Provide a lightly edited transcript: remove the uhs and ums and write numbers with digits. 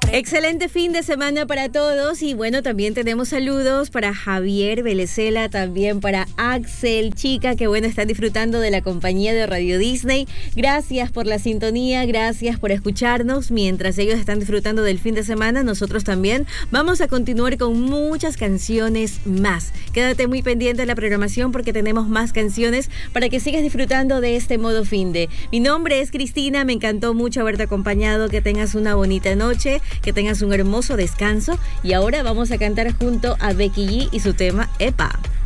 Excelente fin de semana para todos y bueno, también tenemos saludos para Javier Belecela, también para Axel, chica, que bueno, están disfrutando de la compañía de Radio Disney. Gracias por la sintonía, gracias por escucharnos. Mientras ellos están disfrutando del fin de semana, nosotros también vamos a continuar con muchas canciones más. Quédate muy pendiente de la programación porque tenemos más canciones para que sigas disfrutando de este modo fin de. Mi nombre es Cristina, me encantó mucho haberte acompañado, que tengas una bonita noche, que tengas un hermoso descanso y ahora vamos a cantar junto a Becky G y su tema Epa.